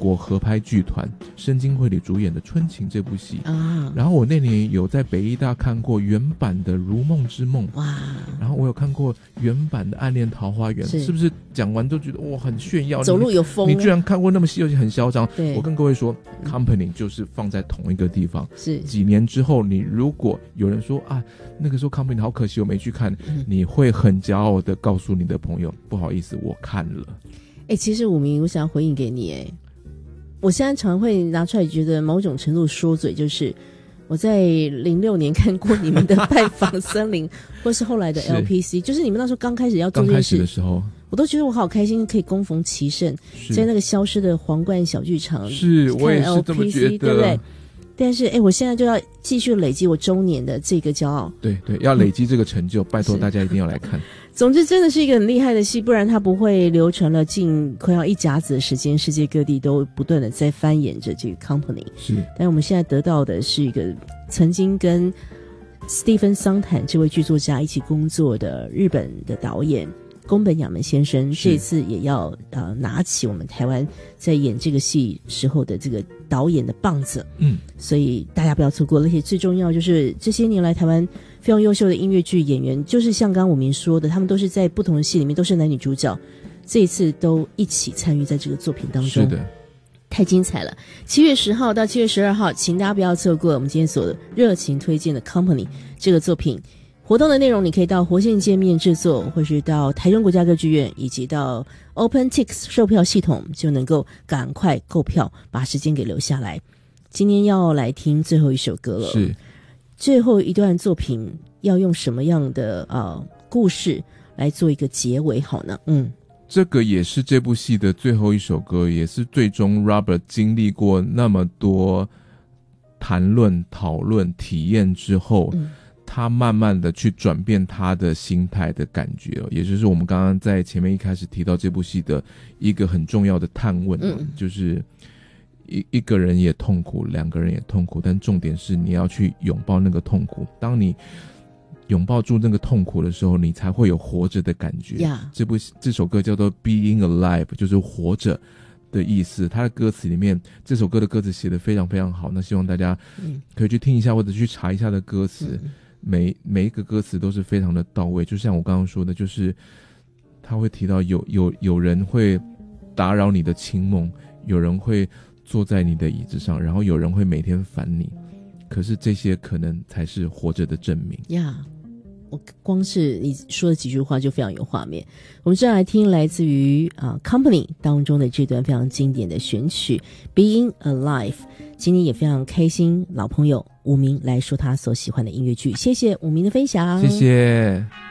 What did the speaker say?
国合拍剧团深津绘里主演的《春情》这部戏啊。 然后我那年有在北艺大看过原版的《如梦之梦》， 哇！ 然后我有看过原版的《暗恋桃花源》，是不是讲完都觉得哇很炫耀？ 走路有风， 你居然看过那么细，而且很嚣张。 对， 我跟各位说，Company 就是放在同一个地方。 是几年之后，你如果有人说啊，那个时候 Company 好可惜，我没去看，你会很骄傲的告诉你的朋友，不好意思，我看了。 其实武明，我想要回应给你，我现在常会拿出来，觉得某种程度说嘴，就是我在06年看过你们的拜访森林，或是后来的 LPC， 就是你们那时候刚开始要做这件事的时候， 我都觉得我好开心，可以恭逢其盛，在那个消失的皇冠小剧场， 是我也是这么觉得， 对不对？但是我现在就要继续累积我周年的这个骄傲。 对对，要累积这个成就，拜托大家一定要来看。 总之真的是一个很厉害的戏，不然它不会流传了近快要1甲子的时间，世界各地都不断的在翻演着这个 Company。 是， 但我们现在得到的是一个曾经跟斯蒂芬·桑坦这位剧作家一起工作的日本的导演宫本雅门先生，这一次也要拿起我们台湾在演这个戏时候的这个导演的棒子。所以大家不要错过，而且最重要就是这些年来台湾非常优秀的音乐剧演员，就是像刚刚我们说的，他们都是在不同的戏里面都是男女主角，这一次都一起参与在这个作品当中。 是的， 太精彩了。7月10号到7月12号，请大家不要错过我们今天所热情推荐的 Company 这个作品。活动的内容你可以到活线界面制作，或是到台中国家歌剧院，以及到 OpenTix 售票系统，就能够赶快购票，把时间给留下来。今天要来听最后一首歌了， 是最后一段作品要用什么样的故事来做一个结尾好呢？ 这个也是这部戏的最后一首歌，也是最终 Robert 经历过那么多谈论、讨论、体验之后，他慢慢的去转变他的心态的感觉，也就是我们刚刚在前面一开始提到这部戏的一个很重要的探问，就是一个人也痛苦，两个人也痛苦，但重点是你要去拥抱那个痛苦。当你拥抱住那个痛苦的时候，你才会有活着的感觉。这首歌叫做 Being Alive， 就是活着的意思。它的歌词里面，这首歌的歌词写得非常非常好，那希望大家可以去听一下，或者去查一下的歌词。每一个歌词都是非常的到位，就像我刚刚说的，就是他会提到有人会打扰你的清梦，有人会坐在你的椅子上，然后有人会每天烦你，可是这些可能才是活着的证明。 我光是你说的几句话就非常有画面。我们接下来听来自于Company 当中的这段非常经典的选曲 Being Alive。 今天也非常开心，老朋友武明来说他所喜欢的音乐剧，谢谢武明的分享， 谢谢。